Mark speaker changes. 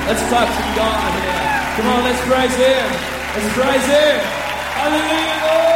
Speaker 1: Let's touch God here. Come on, let's praise Him. Let's praise Him. Hallelujah, Lord.